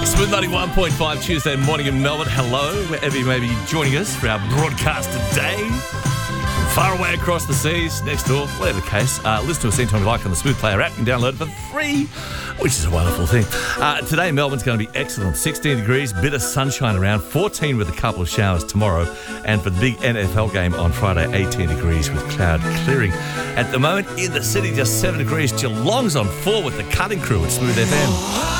Smooth 91.5 Tuesday morning in Melbourne. Hello, wherever you may be joining us for our broadcast today. From far away across the seas, next door, whatever the case. Listen to us anytime you like on the Smooth Player app and download it for free, which is a wonderful thing. Today, Melbourne's going to be excellent. 16 degrees, bit of sunshine around, 14 with a couple of showers tomorrow. And for the big NFL game on Friday, 18 degrees with cloud clearing. At the moment, in the city, just 7 degrees. Geelong's on 4 with the cutting crew at Smooth FM.